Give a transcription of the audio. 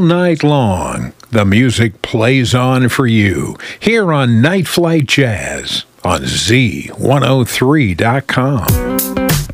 night long, the music plays on for you here on Night Flight Jazz on Z103.com.